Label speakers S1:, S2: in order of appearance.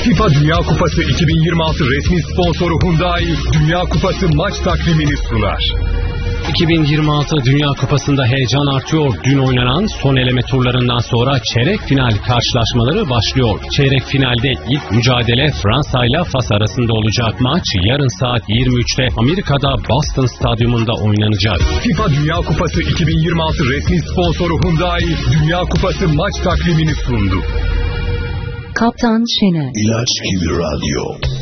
S1: FIFA Dünya Kupası 2026 resmi sponsoru Hyundai, Dünya Kupası maç takvimini sunar.
S2: 2026 Dünya Kupası'nda heyecan artıyor. Dün oynanan son eleme turlarından sonra çeyrek final karşılaşmaları başlıyor. Çeyrek finalde ilk mücadele Fransa ile Fas arasında olacak. Maç yarın saat 23'te Amerika'da Boston Stadyumunda oynanacak.
S1: FIFA Dünya Kupası 2026 resmi sponsoru Hyundai, Dünya Kupası maç takvimini sundu.
S3: Kaptan Şener.
S4: İlaç gibi radyo.